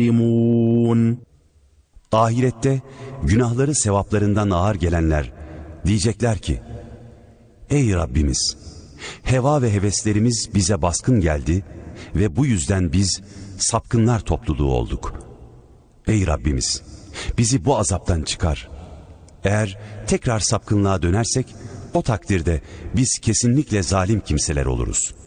Ahirette günahları sevaplarından ağır gelenler diyecekler ki: Ey Rabbimiz! Heva ve heveslerimiz bize baskın geldi ve bu yüzden biz sapkınlar topluluğu olduk. Ey Rabbimiz! Bizi bu azaptan çıkar. Eğer tekrar sapkınlığa dönersek o takdirde biz kesinlikle zalim kimseler oluruz.